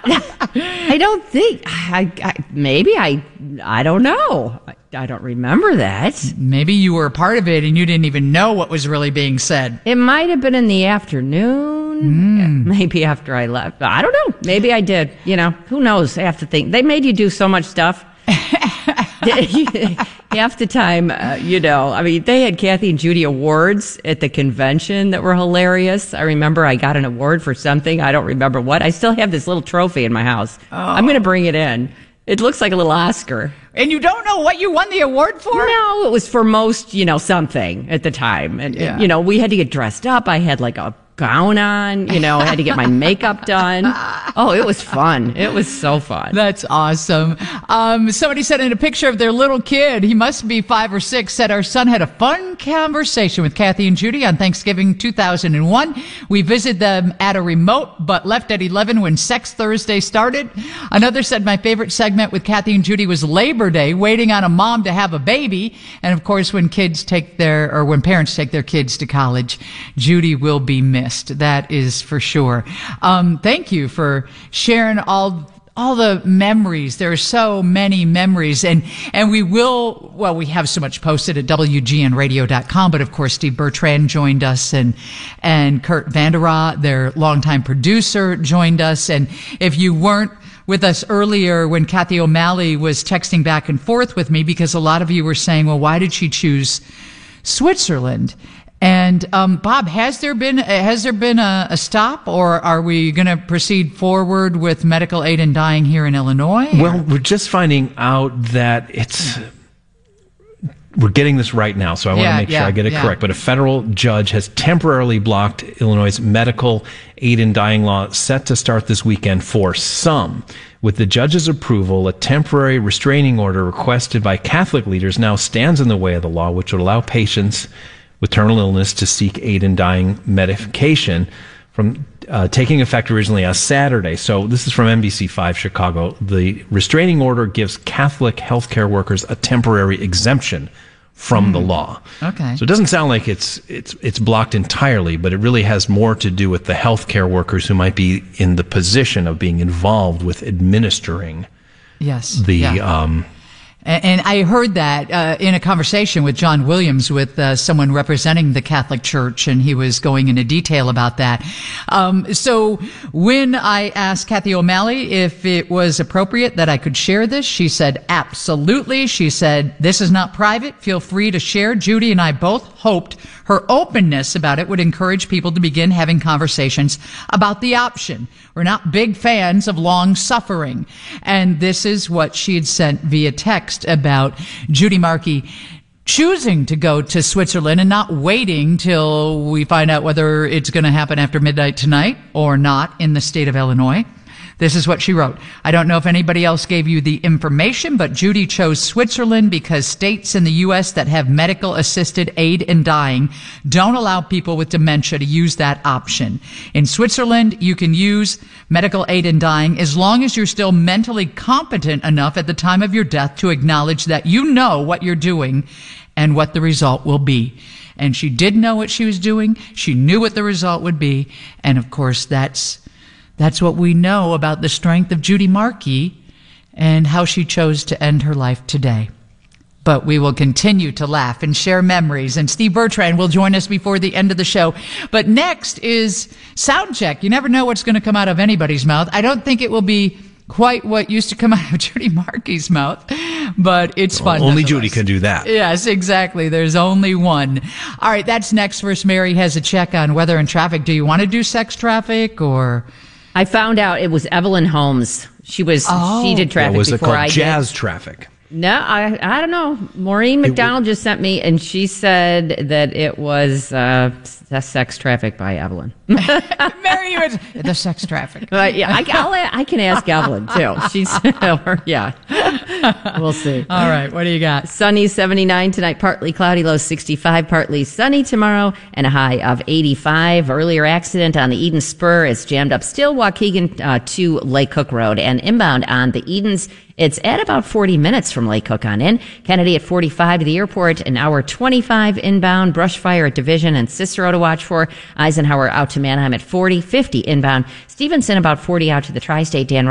I don't think. I don't know. I don't remember that. Maybe you were a part of it and you didn't even know what was really being said. It might have been in the afternoon. Maybe after I left. I don't know. Maybe I did. Who knows? I have to think. They made you do so much stuff. Half the time, they had Kathy and Judy awards at the convention that were hilarious. I remember I got an award for something. I don't remember what. I still have this little trophy in my house. Oh. I'm going to bring it in. It looks like a little Oscar. And you don't know what you won the award for? No, it was for most, something at the time. And, we had to get dressed up. I had like a gown on, I had to get my makeup done. Oh, it was fun. It was so fun. That's awesome. Somebody sent in a picture of their little kid. He must be 5 or 6, said our son had a fun conversation with Kathy and Judy on Thanksgiving 2001. We visited them at a remote, but left at 11 when Sex Thursday started. Another said my favorite segment with Kathy and Judy was Labor Day, waiting on a mom to have a baby. And of course, when parents take their kids to college, Judy will be missed. That is for sure. Thank you for sharing all the memories. There are so many memories, and we have so much posted at WGNradio.com, but of course Steve Bertrand joined us, and Kurt Vandera, their longtime producer, joined us. And if you weren't with us earlier when Kathy O'Malley was texting back and forth with me, because a lot of you were saying, well, why did she choose Switzerland? And Bob, has there been a stop, or are we going to proceed forward with medical aid in dying here in Illinois? Well, we're just finding out that we're getting this right now, so I want to make sure I get it correct. But a federal judge has temporarily blocked Illinois' medical aid in dying law set to start this weekend for some. With the judge's approval, a temporary restraining order requested by Catholic leaders now stands in the way of the law, which would allow patients with terminal illness to seek aid in dying medication from taking effect originally on Saturday. So this is from NBC5 Chicago. The restraining order gives Catholic healthcare workers a temporary exemption from the law. Okay. So it doesn't sound like it's blocked entirely, but it really has more to do with the healthcare workers who might be in the position of being involved with administering And I heard that in a conversation with John Williams with someone representing the Catholic Church, and he was going into detail about that. So when I asked Kathy O'Malley if it was appropriate that I could share this, she said, absolutely. She said, this is not private. Feel free to share. Judy and I both hoped her openness about it would encourage people to begin having conversations about the option. We're not big fans of long suffering. And this is what she had sent via text about Judy Markey choosing to go to Switzerland and not waiting till we find out whether it's going to happen after midnight tonight or not in the state of Illinois. This is what she wrote. I don't know if anybody else gave you the information, but Judy chose Switzerland because states in the U.S. that have medical assisted aid in dying don't allow people with dementia to use that option. In Switzerland, you can use medical aid in dying as long as you're still mentally competent enough at the time of your death to acknowledge that you know what you're doing and what the result will be. And she did know what she was doing. She knew what the result would be. And of course, that's what we know about the strength of Judy Markey and how she chose to end her life today. But we will continue to laugh and share memories. And Steve Bertrand will join us before the end of the show. But next is Sound Check. You never know what's going to come out of anybody's mouth. I don't think it will be quite what used to come out of Judy Markey's mouth, but it's fun. Only Judy can do that. Yes, exactly. There's only one. All right, that's next. First, Mary has a check on weather and traffic. Do you want to do sex traffic or... I found out it was Evelyn Holmes. She did traffic was before I did. Jazz traffic? No, I don't know. Maureen McDonald just sent me, and she said that it was sex traffic by Evelyn. Mary, the sex traffic. I can ask Evelyn, too. She's, we'll see. All right, what do you got? Sunny, 79 tonight, partly cloudy, low 65, partly sunny tomorrow, and a high of 85. Earlier accident on the Eden Spur is jammed up still, Waukegan to Lake Cook Road, and inbound on the Edens, it's at about 40 minutes from Lake Cook on in. Kennedy at 45 to the airport, an hour 25 inbound. Brush fire at Division and Cicero to watch for. Eisenhower out to Manheim at 40, 50 inbound. Stevenson about 40 out to the Tri-State. Dan